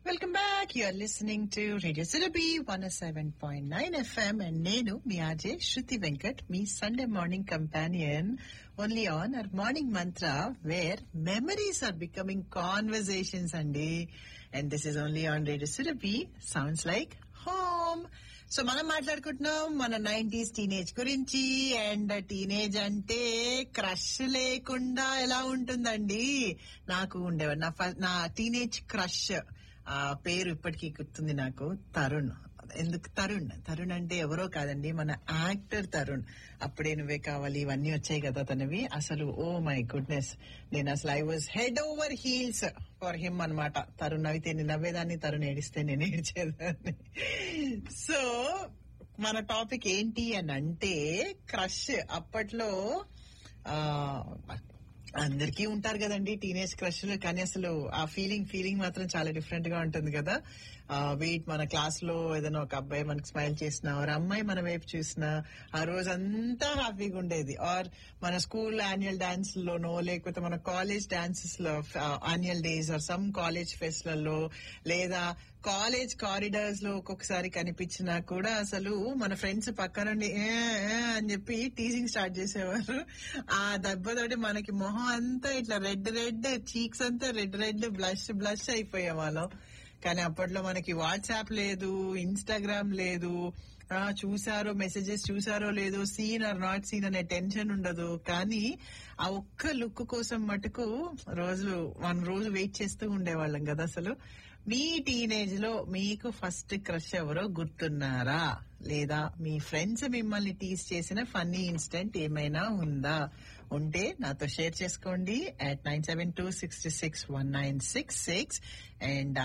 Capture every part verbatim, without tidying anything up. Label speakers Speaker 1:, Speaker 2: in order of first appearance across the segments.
Speaker 1: Welcome back. You are listening to Radio Surabhi one oh seven point nine F M and Nenu, mi R J Shruti Venkat, me Sunday morning companion, only on our morning mantra where memories are becoming conversations andi. And this is only on Radio Surabhi. Sounds like home. So మనం మాట్లాడుకుంటున్నాం మన nineties teenage గురించి. And teenage అంటే crush లేకుండా ఎలా ఉంటుందండి? నాకు ఉండేవాడు నా ఫ- నా టీనేజ్ క్రష్. ఆ పేరు ఇప్పటికీ గుర్తుంది నాకు, తరుణ్. ఎందుకు తరుణ్? తరుణ్ అంటే ఎవరో కాదండి, మన యాక్టర్ తరుణ్. అప్పుడే నువ్వే కావాలి ఇవన్నీ వచ్చాయి కదా తనవి. అసలు ఓ మై గుడ్నెస్, నేను అసలు I was head over heels for him అనమాట. తరుణ్ నవ్వితే నేను నవ్వేదాన్ని, తరుణ్ ఏడిస్తే నేను ఏడ్చేదాన్ని. సో మన టాపిక్ ఏంటి అని అంటే క్రష్. అప్పట్లో ఆ అందరికీ ఉంటారు కదండి టీనేజ్ క్రష్, కానీ అసలు ఆ ఫీలింగ్ ఫీలింగ్ మాత్రం చాలా డిఫరెంట్ గా ఉంటుంది కదా. వెయిట్ మన క్లాస్ లో ఏదైనా ఒక అబ్బాయి మనకి స్మైల్ చేసినా, ఒక అమ్మాయి మన వైపు చూసినా ఆ రోజు అంతా హ్యాపీగా ఉండేది. ఆర్ మన స్కూల్ యాన్యువల్ డాన్స్ లోనో, లేకపోతే మన కాలేజ్ డాన్సెస్ లో, annual days are some college fest లలో, లేదా కాలేజ్ కారిడార్స్ లో ఒక్కొక్కసారి కనిపించినా కూడా అసలు మన ఫ్రెండ్స్ పక్క నుండి ఏ ఏ అని చెప్పి టీజింగ్ స్టార్ట్ చేసేవారు. ఆ దెబ్బతోటి మనకి మొహం అంతా ఇట్లా రెడ్ రెడ్, చీక్స్ అంతా రెడ్ రెడ్, బ్లష్ బ్లష్ అయిపోయే వాళ్ళం. కానీ అప్పట్లో మనకి వాట్సాప్ లేదు, ఇన్స్టాగ్రామ్ లేదు, ఆ చూసారో మెసేజెస్ చూసారో లేదో, సీన్ ఆర్ నాట్ సీన్ అనే టెన్షన్ ఉండదు. కానీ ఆ ఒక్క లుక్ కోసం మటుకు రోజులు వన్ రోజు వెయిట్ చేస్తూ ఉండేవాళ్ళం కదా. అసలు మీ టీనేజ్ లో మీకు ఫస్ట్ క్రష్ ఎవరో గుర్తున్నారా? లేదా మీ ఫ్రెండ్స్ మిమ్మల్ని టీస్ చేసిన ఫన్నీ ఇన్సిడెంట్ ఏమైనా ఉందా? ఉంటే నాతో షేర్ చేసుకోండి at nine seven two six six one nine six six. And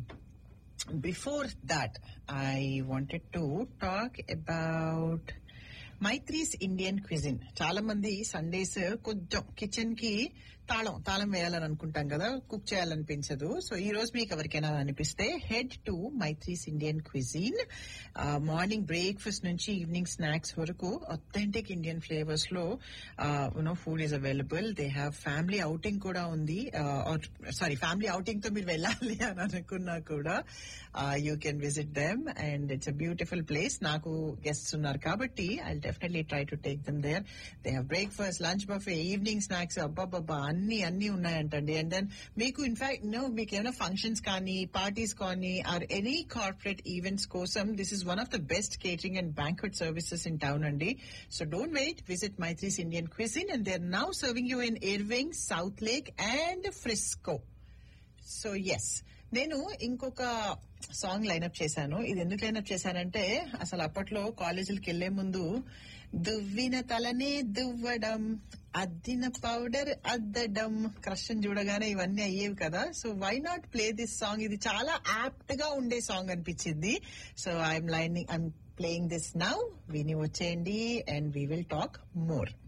Speaker 1: before that, I wanted to talk about Maitri's Indian cuisine. చాలా మంది సండేస్ కొంచెం కిచెన్ కి తాళం తాళం వేయాలని అనుకుంటాం కదా, కుక్ చేయాలనిపించదు. సో ఈ రోజు మీకు ఎవరికైనా అనిపిస్తే head to Maitri's Indian cuisine. Morning breakfast నుంచి ఈవినింగ్ స్నాక్స్ వరకు అథెంటిక్ ఇండియన్ ఫ్లేవర్స్ లో you know food is available. They have family outing కూడా ఉంది. సారీ, ఫ్యామిలీ అవుటింగ్ తో మీరు వెళ్ళాలి అని అనుకున్నా కూడా you can visit them and it's a beautiful place. నాకు గెస్ట్స్ ఉన్నారు కాబట్టి I definitely try to take them there. They have breakfast, lunch buffet, evening snacks, అబ్బాబ్బా అన్ని అన్ని ఉన్నాయంటండి. అండ్ దెన్ మీకు ఇన్ఫాక్ట్ నో మీకు ఏమైనా ఫంక్షన్స్ కానీ, పార్టీస్ కానీ, ఆర్ ఎనీ కార్పొరేట్ ఈవెంట్స్ కోసం this is one of the best catering and banquet services in town అండి. So don't wait, visit Maitri's Indian cuisine and they are now serving you in Irving, south lake and Frisco. So yes, నేను ఇంకొక song lineup చేశాను. ఇది ఎందుకు lineup చేశానంటే, అసలు అప్పట్లో కాలేజీలకు వెళ్లే ముందు దువ్విన తలనే దువ్వడం, అద్దిన పౌడర్ అద్దడం, క్రష్ చూడగానే ఇవన్నీ అయ్యేవి కదా. So why not play this song? ఇది చాలా యాప్ట్ గా ఉండే సాంగ్ అనిపించింది. So I'm lining I'm playing this now. విని వచ్చేయండి and we will talk more.